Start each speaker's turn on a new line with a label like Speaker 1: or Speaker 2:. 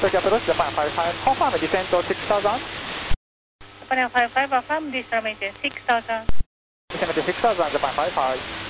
Speaker 1: Tokyo approach Japan 55, confirm descent to 6000.
Speaker 2: Japan 55, affirm descent to 6000.
Speaker 1: Descent to 6000, Japan 55.